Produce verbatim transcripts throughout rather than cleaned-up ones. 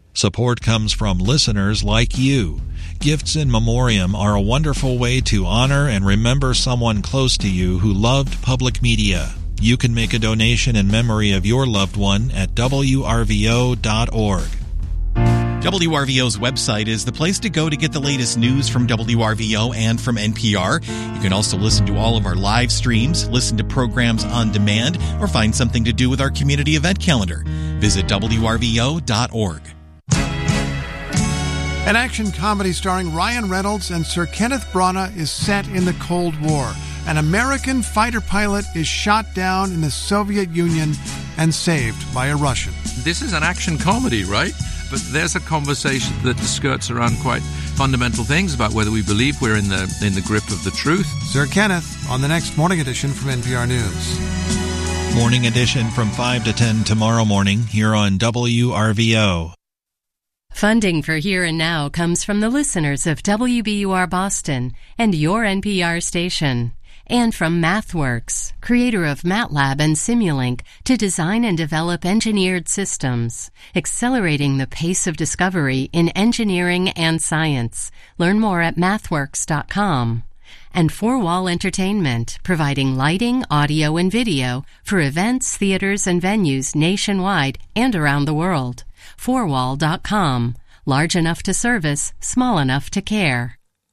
Support comes from listeners like you. Gifts in Memoriam are a wonderful way to honor and remember someone close to you who loved public media. You can make a donation in memory of your loved one at W R V O dot org. W R V O's website is the place to go to get the latest news from W R V O and from N P R. You can also listen to all of our live streams, listen to programs on demand, or find something to do with our community event calendar. Visit W R V O dot org. An action comedy starring Ryan Reynolds and Sir Kenneth Branagh is set in the Cold War. An American fighter pilot is shot down in the Soviet Union and saved by a Russian. This is an action comedy, right? But there's a conversation that skirts around quite fundamental things about whether we believe we're in the in the grip of the truth. Sir Kenneth on the next Morning Edition from N P R News. Morning Edition from five to ten tomorrow morning here on W R V O. Funding for Here and Now comes from the listeners of W B U R Boston and your N P R station, and from MathWorks, creator of MATLAB and Simulink, to design and develop engineered systems, accelerating the pace of discovery in engineering and science. Learn more at mathworks dot com. And Four Wall Entertainment, providing lighting, audio, and video for events, theaters, and venues nationwide and around the world. four wall dot com. Large enough to service, small enough to care.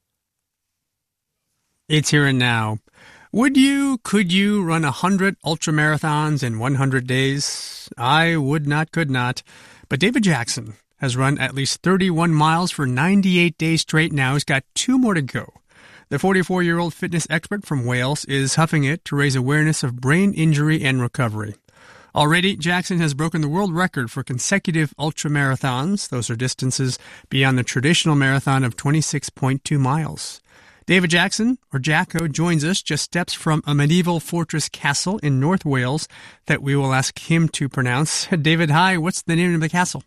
It's Here and Now. Would you, could you run one hundred ultramarathons in one hundred days? I would not, could not. But David Jackson has run at least thirty-one miles for ninety-eight days straight now. He's got two more to go. The forty-four-year-old fitness expert from Wales is huffing it to raise awareness of brain injury and recovery. Already, Jackson has broken the world record for consecutive ultramarathons. Those are distances beyond the traditional marathon of twenty-six point two miles. David Jackson, or Jacko, joins us just steps from a medieval fortress castle in North Wales that we will ask him to pronounce. David, hi, what's the name of the castle?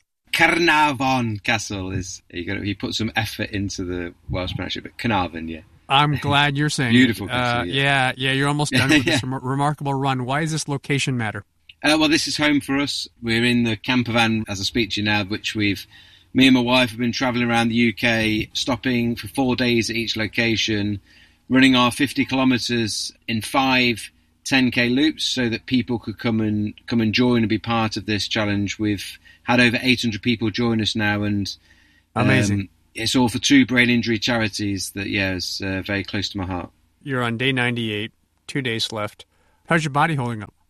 Carnarvon Castle is, you got to, you put some effort into the Welsh pronunciation, but Carnarvon, yeah. I'm glad you're saying Beautiful it. castle, uh, yeah. yeah. Yeah, you're almost done with yeah. this rem- remarkable run. Why does this location matter? Uh, well, this is home for us. We're in the camper van, as I speak to you now, which we've, me and my wife have been travelling around the U K, stopping for four days at each location, running our fifty kilometres in five ten K loops so that people could come and come and join and be part of this challenge. We've had over eight hundred people join us now, and um, amazing. It's all for two brain injury charities that, yeah, is uh, very close to my heart. You're on day ninety-eight, two days left. How's your body holding up?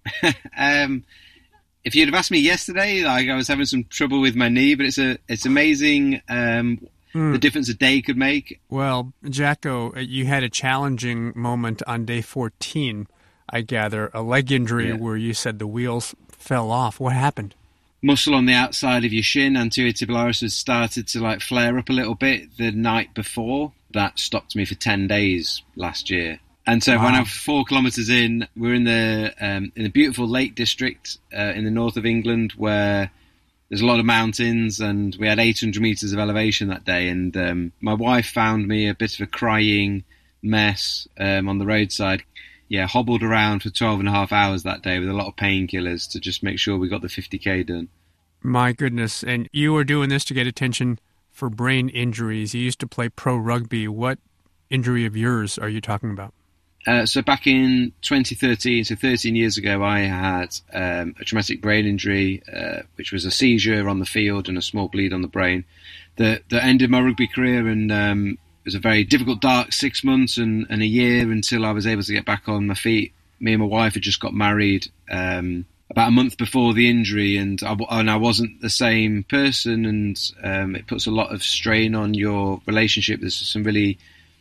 um, if you'd have asked me yesterday, like, I was having some trouble with my knee, but it's a it's amazing um, mm. the difference a day could make. Well, Jacko, you had a challenging moment on day fourteen, I gather, a leg injury yeah. where you said the wheels fell off. What happened? Muscle on the outside of your shin, anterior tibialis, has started to like flare up a little bit the night before. That stopped me for ten days last year. And so wow. when I'm four kilometres in, we're in the um, in the beautiful Lake District uh, in the north of England, where there's a lot of mountains, and we had eight hundred metres of elevation that day. And um, my wife found me a bit of a crying mess um, on the roadside. Yeah, hobbled around for twelve and a half hours that day with a lot of painkillers to just make sure we got the fifty K done. My goodness. And you were doing this to get attention for brain injuries. You used to play pro rugby. What injury of yours are you talking about? Uh, so back in twenty thirteen, so thirteen years ago, I had um, a traumatic brain injury, uh, which was a seizure on the field and a small bleed on the brain that, that ended my rugby career. And um, it was a very difficult, dark six months and, and a year until I was able to get back on my feet. Me and my wife had just got married um, about a month before the injury, and I, and I wasn't the same person, and um, it puts a lot of strain on your relationship. There's some really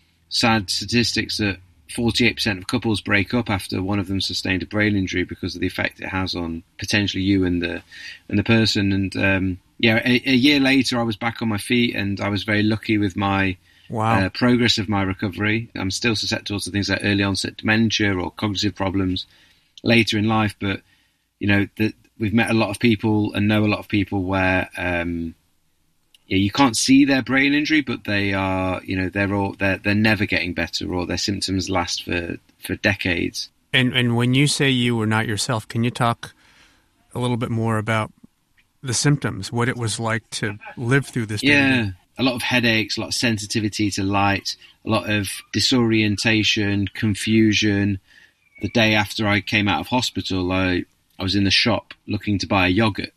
sad statistics that forty-eight percent of couples break up after one of them sustained a brain injury because of the effect it has on potentially you and the and the person. And um, yeah, a, a year later, I was back on my feet, and I was very lucky with my wow. uh, progress of my recovery. I'm still susceptible to things like early onset dementia or cognitive problems later in life, but you know, the, we've met a lot of people and know a lot of people where um, yeah, you can't see their brain injury, but they are, you know, they're all they're they're never getting better, or their symptoms last for, for decades. And and when you say you were not yourself, can you talk a little bit more about the symptoms, what it was like to live through this. Yeah, period. A lot of headaches, a lot of sensitivity to light, a lot of disorientation, confusion. The day after I came out of hospital, I, I was in the shop looking to buy a yogurt,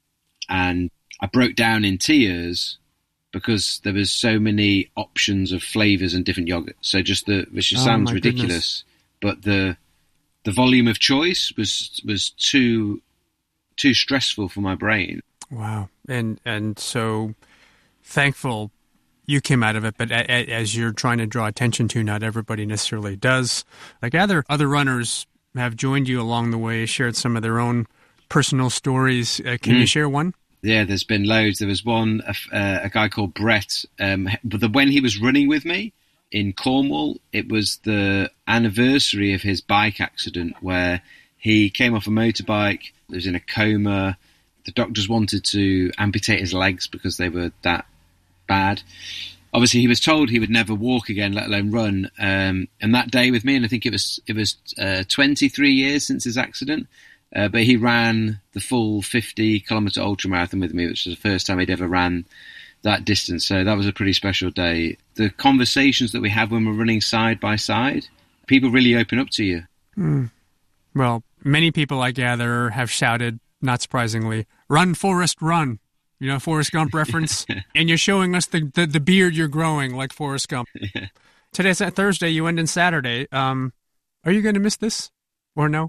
and I broke down in tears because there was so many options of flavors and different yogurts. So just the, which just Oh, sounds my ridiculous, but the the volume of choice was was too too stressful for my brain. Wow. And and so thankful you came out of it, but a, a, as you're trying to draw attention to, not everybody necessarily does. Like other other runners have joined you along the way, shared some of their own personal stories. Uh, can mm. you share one? Yeah, there's been loads. There was one, a, uh, a guy called Brett. Um, but the, when he was running with me in Cornwall, it was the anniversary of his bike accident where he came off a motorbike, he was in a coma. The doctors wanted to amputate his legs because they were that bad. Obviously, he was told he would never walk again, let alone run. Um, and that day with me, and I think it was it was uh, twenty-three years since his accident, uh, but he ran the full fifty kilometre ultramarathon with me, which was the first time he'd ever ran that distance. So that was a pretty special day. The conversations that we have when we're running side by side, people really open up to you. Hmm. Well, many people, I gather, have shouted, not surprisingly, "Run, Forrest, run." You know, Forrest Gump reference. And you're showing us the, the, the beard you're growing like Forrest Gump. Yeah. Today's that Thursday. You end on Saturday. Um, are you going to miss this or no?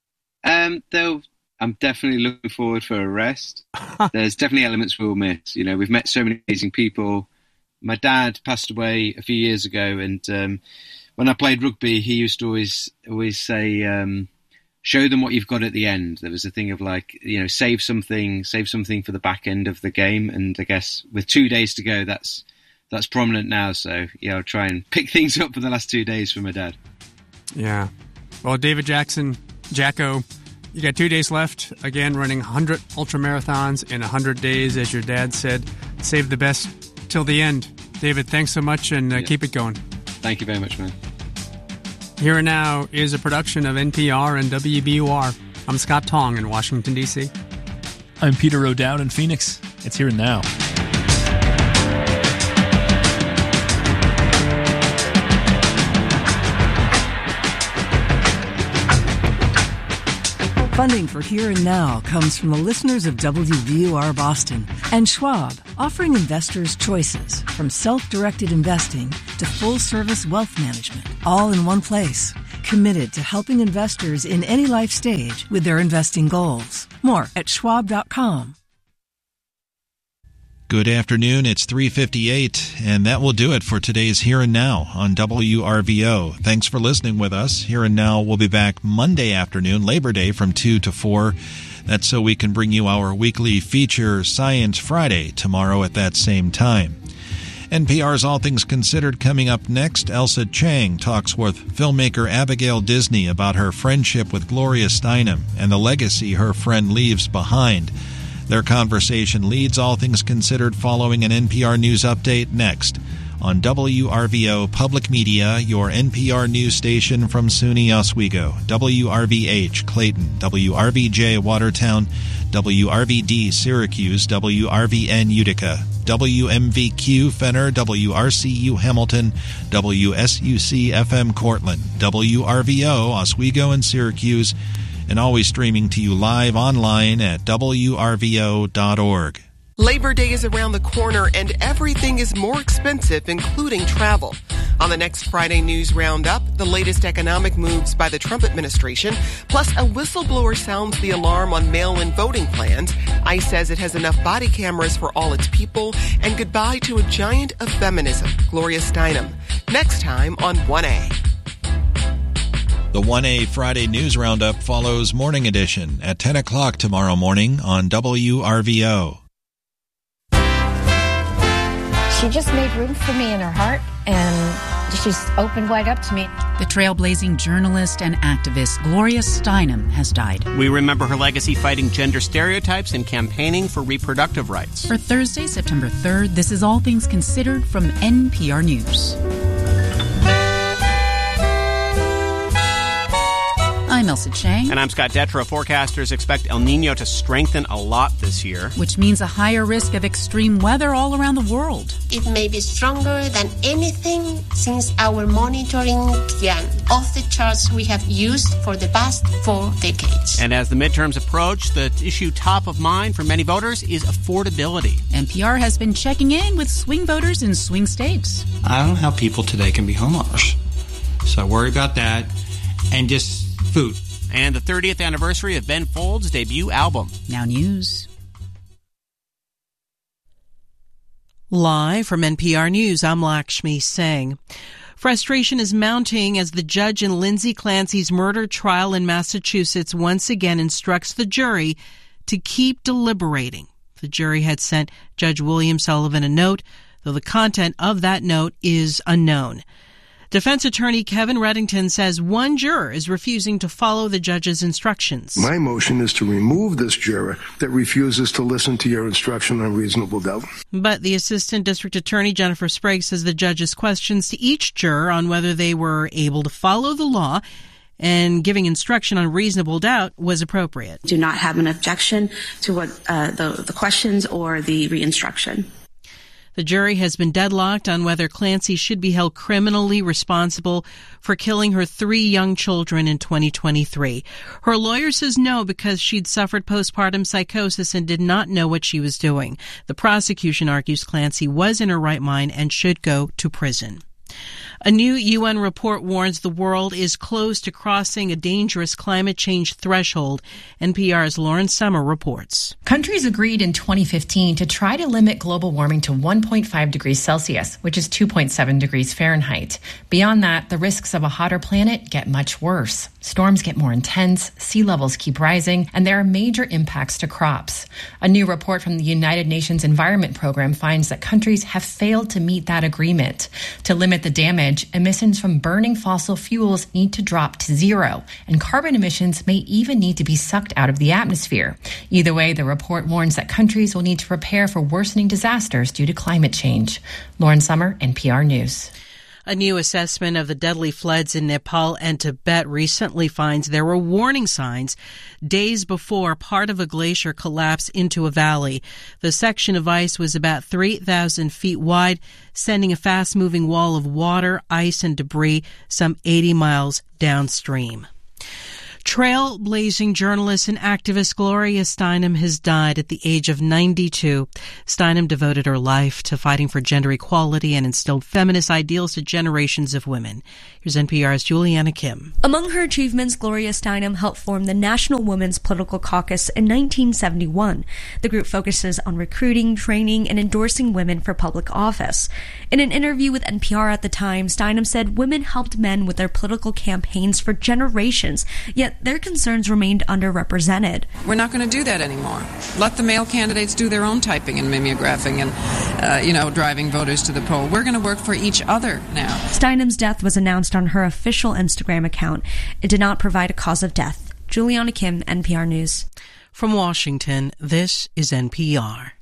Um, though I'm definitely looking forward for a rest. There's definitely elements we'll miss. You know, we've met so many amazing people. My dad passed away a few years ago, and um, when I played rugby, he used to always always say, um, show them what you've got at the end. There was a thing of like, you know, save something, save something for the back end of the game. And I guess with two days to go, that's that's prominent now. So yeah, I'll try and pick things up for the last two days for my dad. Yeah. Well, David Jackson, Jacko, you got two days left. Again, running one hundred ultramarathons in one hundred days, as your dad said. Save the best till the end. David, thanks so much, and uh, yeah. keep it going. Thank you very much, man. Here and Now is a production of N P R and W B U R. I'm Scott Tong in Washington, D C I'm Peter O'Dowd in Phoenix. It's Here and Now. Funding for Here and Now comes from the listeners of W B U R Boston and Schwab, offering investors choices from self-directed investing to full-service wealth management, all in one place. Committed to helping investors in any life stage with their investing goals. More at schwab dot com. Good afternoon. It's three fifty-eight, and that will do it for today's Here and Now on W R V O. Thanks for listening with us. Here and Now will be back Monday afternoon, Labor Day, from two to four. That's so we can bring you our weekly feature, Science Friday, tomorrow at that same time. N P R's All Things Considered coming up next. Elsa Chang talks with filmmaker Abigail Disney about her friendship with Gloria Steinem and the legacy her friend leaves behind. Their conversation leads All Things Considered following an N P R News update next on W R V O Public Media, your N P R news station from SUNY Oswego, W R V H Clayton, W R V J Watertown, W R V D Syracuse, W R V N Utica, W M V Q Fenner, W R C U Hamilton, W S U C F M Cortland, W R V O Oswego and Syracuse, and always streaming to you live online at W R V O dot org. Labor Day is around the corner and everything is more expensive, including travel. On the next Friday News Roundup, the latest economic moves by the Trump administration, plus a whistleblower sounds the alarm on mail-in voting plans. ICE says it has enough body cameras for all its people, and goodbye to a giant of feminism, Gloria Steinem. Next time on one A. The one A Friday News Roundup follows Morning Edition at ten o'clock tomorrow morning on W R V O. She just made room for me in her heart, and she's opened wide up to me. The trailblazing journalist and activist Gloria Steinem has died. We remember her legacy fighting gender stereotypes and campaigning for reproductive rights. For Thursday, September third, this is All Things Considered from N P R News. I'm I'm Elsa Chang. And I'm Scott Detrow. Forecasters expect El Nino to strengthen a lot this year, which means a higher risk of extreme weather all around the world. It may be stronger than anything since our monitoring began, off the charts we have used for the past four decades. And as the midterms approach, the issue top of mind for many voters is affordability. N P R has been checking in with swing voters in swing states. I don't know how people today can be homeowners, so I worry about that. And just food. And the thirtieth anniversary of Ben Folds' debut album. Now News. Live from N P R News, I'm Lakshmi Singh. Frustration is mounting as the judge in Lindsay Clancy's murder trial in Massachusetts once again instructs the jury to keep deliberating. The jury had sent Judge William Sullivan a note, though the content of that note is unknown. Defense attorney Kevin Reddington says one juror is refusing to follow the judge's instructions. My motion is to remove this juror that refuses to listen to your instruction on reasonable doubt. But the assistant district attorney, Jennifer Sprague, says the judge's questions to each juror on whether they were able to follow the law and giving instruction on reasonable doubt was appropriate. Do not have an objection to what uh, the, the questions or the re-instruction. The jury has been deadlocked on whether Clancy should be held criminally responsible for killing her three young children in twenty twenty-three. Her lawyer says no because she'd suffered postpartum psychosis and did not know what she was doing. The prosecution argues Clancy was in her right mind and should go to prison. A new U N report warns the world is close to crossing a dangerous climate change threshold. N P R's Lauren Summer reports. Countries agreed in twenty fifteen to try to limit global warming to one point five degrees Celsius, which is two point seven degrees Fahrenheit. Beyond that, the risks of a hotter planet get much worse. Storms get more intense, sea levels keep rising, and there are major impacts to crops. A new report from the United Nations Environment Program finds that countries have failed to meet that agreement. To limit the damage, emissions from burning fossil fuels need to drop to zero, and carbon emissions may even need to be sucked out of the atmosphere. Either way, the report warns that countries will need to prepare for worsening disasters due to climate change. Lauren Summer, N P R News. A new assessment of the deadly floods in Nepal and Tibet recently finds there were warning signs days before part of a glacier collapsed into a valley. The section of ice was about three thousand feet wide, sending a fast-moving wall of water, ice, and debris some eighty miles downstream. Trailblazing journalist and activist Gloria Steinem has died at the age of ninety-two. Steinem devoted her life to fighting for gender equality and instilled feminist ideals to generations of women. Here's N P R's Juliana Kim. Among her achievements, Gloria Steinem helped form the National Women's Political Caucus in nineteen seventy-one. The group focuses on recruiting, training, and endorsing women for public office. In an interview with N P R at the time, Steinem said women helped men with their political campaigns for generations, yet their concerns remained underrepresented. We're not going to do that anymore. Let the male candidates do their own typing and mimeographing and, uh, you know, driving voters to the poll. We're going to work for each other now. Steinem's death was announced on her official Instagram account. It did not provide a cause of death. Juliana Kim, N P R News. From Washington, this is N P R.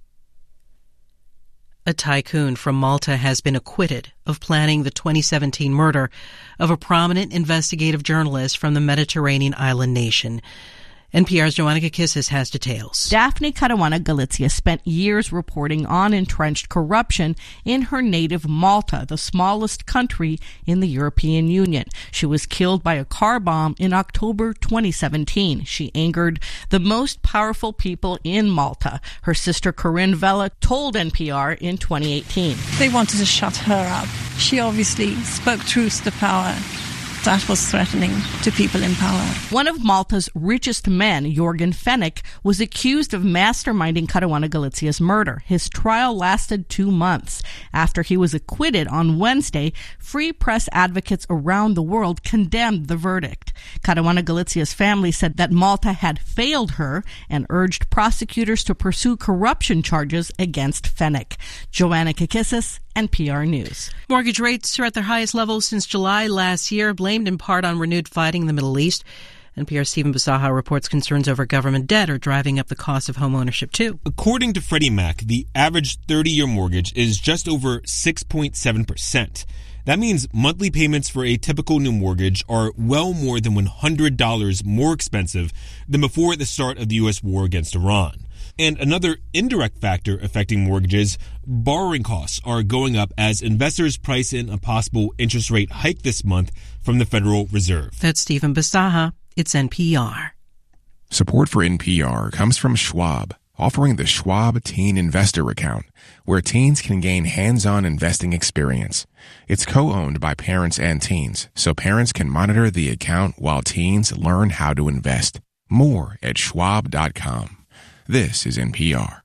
A tycoon from Malta has been acquitted of planning the twenty seventeen murder of a prominent investigative journalist from the Mediterranean island nation. N P R's Joanna Kakissis has details. Daphne Caruana Galizia spent years reporting on entrenched corruption in her native Malta, the smallest country in the European Union. She was killed by a car bomb in October twenty seventeen. She angered the most powerful people in Malta. Her sister Corinne Vella told N P R in twenty eighteen. They wanted to shut her up. She obviously spoke truth to power. That was threatening to people in power. One of Malta's richest men, Jorgen Fenech, was accused of masterminding Caruana Galizia's murder. His trial lasted two months. After he was acquitted on Wednesday, free press advocates around the world condemned the verdict. Caruana Galizia's family said that Malta had failed her and urged prosecutors to pursue corruption charges against Fenech. Joanna Kakissis, N P R News. Mortgage rates are at their highest levels since July last year, blamed in part on renewed fighting in the Middle East. N P R's Stephen Basaha reports concerns over government debt are driving up the cost of home ownership, too. According to Freddie Mac, the average thirty-year mortgage is just over six point seven percent. That means monthly payments for a typical new mortgage are well more than one hundred dollars more expensive than before the start of the U S war against Iran. And another indirect factor affecting mortgages, borrowing costs are going up as investors price in a possible interest rate hike this month from the Federal Reserve. That's Stephen Basaha. It's N P R. Support for N P R comes from Schwab, offering the Schwab Teen Investor Account, where teens can gain hands-on investing experience. It's co-owned by parents and teens, so parents can monitor the account while teens learn how to invest. More at schwab dot com. This is N P R.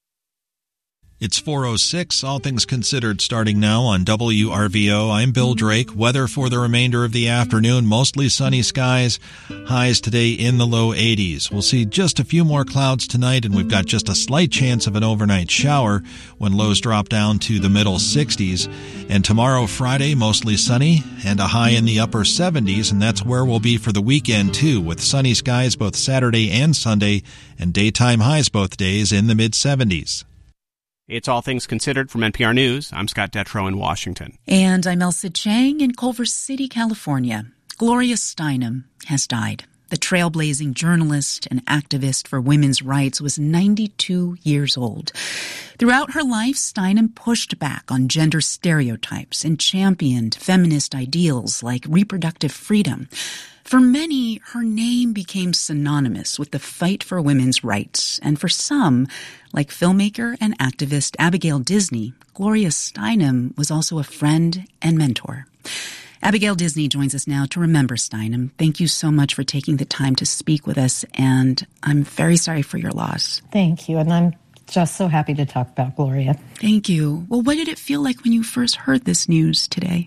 It's four oh six, All Things Considered, starting now on W R V O. I'm Bill Drake. Weather for the remainder of the afternoon, mostly sunny skies. Highs today in the low eighties. We'll see just a few more clouds tonight, and we've got just a slight chance of an overnight shower when lows drop down to the middle sixties. And tomorrow, Friday, mostly sunny and a high in the upper seventies, and that's where we'll be for the weekend, too, with sunny skies both Saturday and Sunday, and daytime highs both days in the mid-seventies. It's All Things Considered from N P R News. I'm Scott Detrow in Washington. And I'm Elsa Chang in Culver City, California. Gloria Steinem has died. The trailblazing journalist and activist for women's rights was ninety-two years old. Throughout her life, Steinem pushed back on gender stereotypes and championed feminist ideals like reproductive freedom. For many, her name became synonymous with the fight for women's rights, and for some, like filmmaker and activist Abigail Disney, Gloria Steinem was also a friend and mentor. Abigail Disney joins us now to remember Steinem. Thank you so much for taking the time to speak with us, and I'm very sorry for your loss. Thank you, and I'm just so happy to talk about Gloria. Thank you. Well, what did it feel like when you first heard this news today?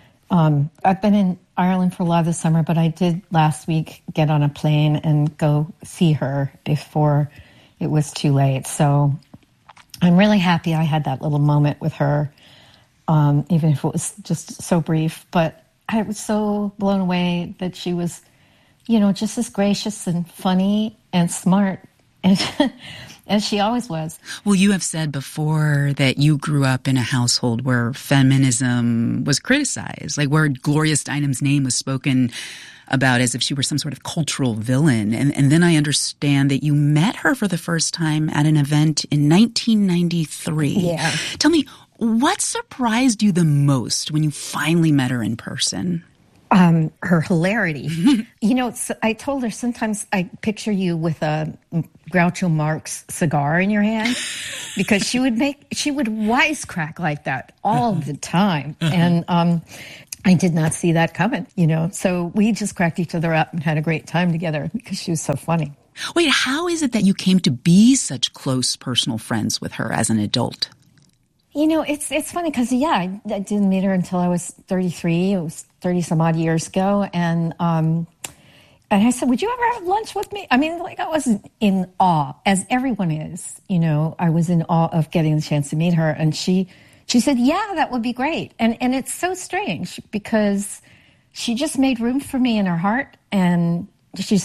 Um, I've been in Ireland for a lot of the summer, but I did last week get on a plane and go see her before it was too late. So I'm really happy I had that little moment with her, um, even if it was just so brief. But I was so blown away that she was, you know, just as gracious and funny and smart and as she always was. Well, you have said before that you grew up in a household where feminism was criticized, like where Gloria Steinem's name was spoken about as if she were some sort of cultural villain. And, and then I understand that you met her for the first time at an event in nineteen ninety-three. Yeah. Tell me, what surprised you the most when you finally met her in person? Um, her hilarity. You know, so I told her sometimes I picture you with a Groucho Marx cigar in your hand, because she would make, she would wisecrack like that all the time. And um, I did not see that coming, you know. So we just cracked each other up and had a great time together because she was so funny. Wait, how is it that you came to be such close personal friends with her as an adult? You know, it's it's funny because, yeah, I, I didn't meet her until I was thirty-three. It was thirty some odd years ago. And um, and I said, would you ever have lunch with me? I mean, like, I was in awe, as everyone is. You know, I was in awe of getting the chance to meet her. And she she said, yeah, that would be great. And and it's so strange because she just made room for me in her heart. And she's